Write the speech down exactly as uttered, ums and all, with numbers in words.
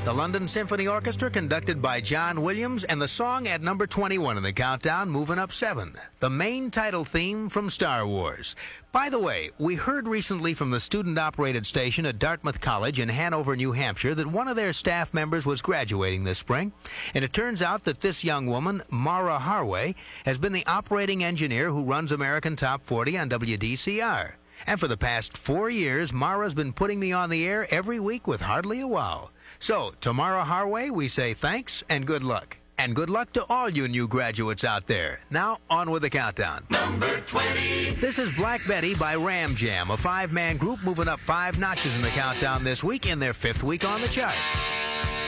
the London Symphony Orchestra conducted by John Williams, and the song at number twenty-one in the countdown, moving up seven, the main title theme from Star Wars. By the way, we heard recently from the student-operated station at Dartmouth College in Hanover, New Hampshire, that one of their staff members was graduating this spring, and it turns out that this young woman, Mara Harway, has been the operating engineer who runs American Top forty on W D C R. And for the past four years, Mara's been putting me on the air every week with hardly a wow. So, to Mara Harway, we say thanks and good luck. And good luck to all you new graduates out there. Now, on with the countdown. Number twenty. This is Black Betty by Ram Jam, a five-man group moving up five notches in the countdown this week in their fifth week on the chart.